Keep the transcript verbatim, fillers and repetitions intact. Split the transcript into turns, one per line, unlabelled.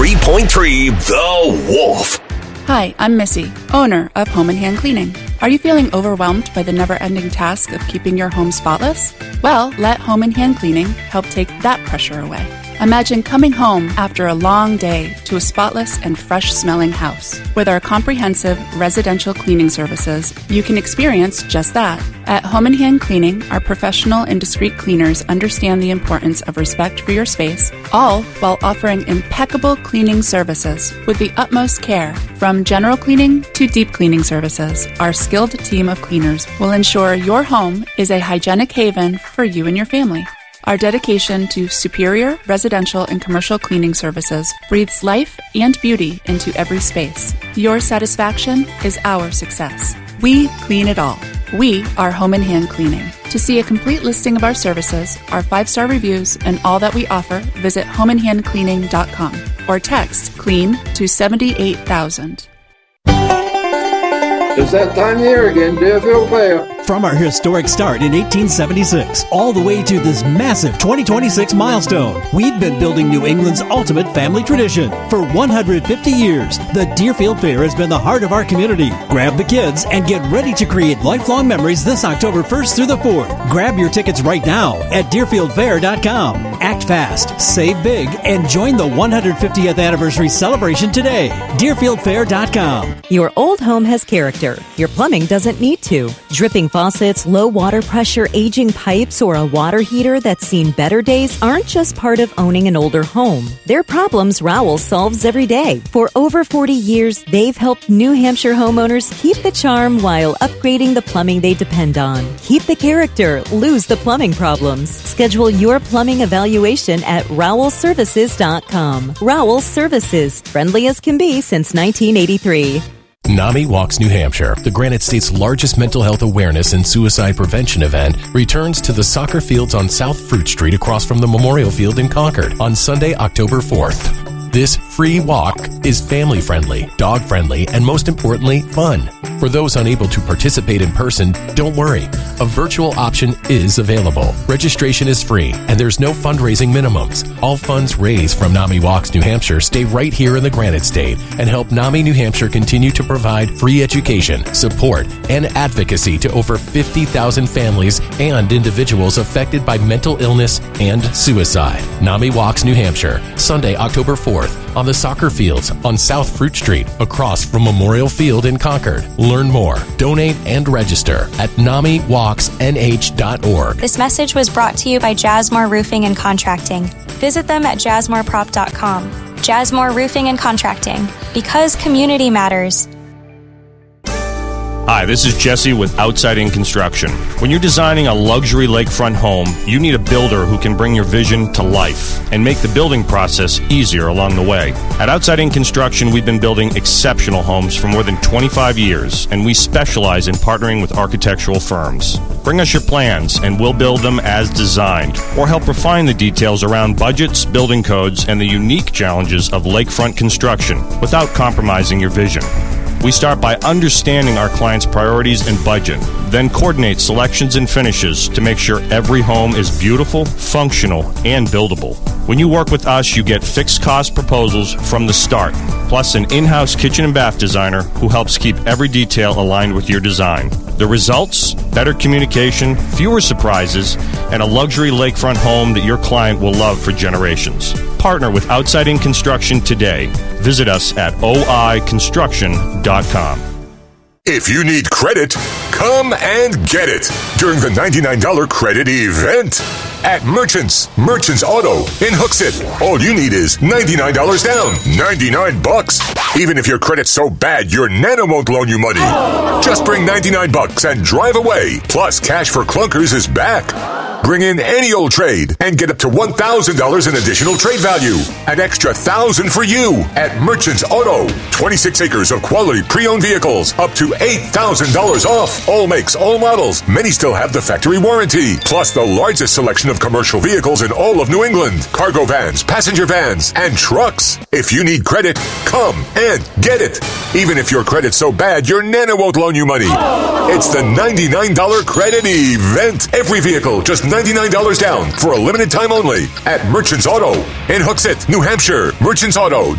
ninety-three point three The Wolf.
Hi, I'm Missy, owner of Home and Hand Cleaning. Are you feeling overwhelmed by the never-ending task of keeping your home spotless? Well, let Home and Hand Cleaning help take that pressure away. Imagine coming home after a long day to a spotless and fresh-smelling house. With our comprehensive residential cleaning services, you can experience just that. At Home and Hand Cleaning, our professional and discreet cleaners understand the importance of respect for your space, all while offering impeccable cleaning services with the utmost care. From general cleaning to deep cleaning services, our skilled team of cleaners will ensure your home is a hygienic haven for you and your family. Our dedication to superior residential and commercial cleaning services breathes life and beauty into every space. Your satisfaction is our success. We clean it all. We are Home and Hand Cleaning. To see a complete listing of our services, our five-star reviews, and all that we offer, visit home and hand cleaning dot com or text CLEAN to seven eight thousand.
It's that time of year again, Deerfield Fair.
From our historic start in eighteen seventy-six, all the way to this massive twenty twenty-six milestone, we've been building New England's ultimate family tradition. For one hundred fifty years, the Deerfield Fair has been the heart of our community. Grab the kids and get ready to create lifelong memories this October first through the fourth. Grab your tickets right now at deerfield fair dot com. Act fast, save big, and join the one hundred fiftieth anniversary celebration today. deerfield fair dot com.
Your old home has character. Your plumbing doesn't need to. Dripping faucets, low water pressure, aging pipes, or a water heater that's seen better days aren't just part of owning an older home. They're problems Rowell solves every day. For over forty years, they've helped New Hampshire homeowners keep the charm while upgrading the plumbing they depend on. Keep the character, lose the plumbing problems. Schedule your plumbing evaluation at rowell services dot com. Rowell Services, friendly as can be since nineteen eighty-three.
NAMI Walks New Hampshire, the Granite State's largest mental health awareness and suicide prevention event, returns to the soccer fields on South Fruit Street across from the Memorial Field in Concord on Sunday, October fourth. This free walk is family-friendly, dog-friendly, and most importantly, fun. For those unable to participate in person, don't worry. A virtual option is available. Registration is free, and there's no fundraising minimums. All funds raised from NAMI Walks New Hampshire stay right here in the Granite State and help NAMI New Hampshire continue to provide free education, support, and advocacy to over fifty thousand families and individuals affected by mental illness and suicide. NAMI Walks New Hampshire, Sunday, October fourth. On the soccer fields on South Fruit Street, across from Memorial Field in Concord. Learn more, donate, and register at nami walks n h dot org.
This message was brought to you by Jasmore Roofing and Contracting. Visit them at jasmore prop dot com. Jasmore Roofing and Contracting, because community matters.
Hi, this is Jesse with Outside In Construction. When you're designing a luxury lakefront home, you need a builder who can bring your vision to life and make the building process easier along the way. At Outside In Construction, we've been building exceptional homes for more than twenty-five years, and we specialize in partnering with architectural firms. Bring us your plans, and we'll build them as designed, or help refine the details around budgets, building codes, and the unique challenges of lakefront construction without compromising your vision. We start by understanding our client's priorities and budget, then coordinate selections and finishes to make sure every home is beautiful, functional, and buildable. When you work with us, you get fixed cost proposals from the start, plus an in-house kitchen and bath designer who helps keep every detail aligned with your design. The results? Better communication, fewer surprises, and a luxury lakefront home that your client will love for generations. Partner with Outside In Construction today. Visit us at o i construction dot com.
If you need credit, come and get it during the ninety-nine dollars credit event at Merchants. Merchants Auto in Hooksett. All you need is ninety-nine dollars down. ninety-nine bucks. Even if your credit's so bad, your Nana won't loan you money. Just bring ninety-nine bucks and drive away. Plus, Cash for Clunkers is back. Bring in any old trade and get up to one thousand dollars in additional trade value. An extra one thousand dollars for you at Merchants Auto. twenty-six acres of quality pre-owned vehicles. Up to eight thousand dollars off. All makes, all models. Many still have the factory warranty. Plus the largest selection of commercial vehicles in all of New England. Cargo vans, passenger vans, and trucks. If you need credit, come and get it. Even if your credit's so bad, your Nana won't loan you money. It's the ninety-nine dollars credit event. Every vehicle, just ninety-nine dollars down for a limited time only at Merchants Auto in Hooksett, New Hampshire. Merchants Auto.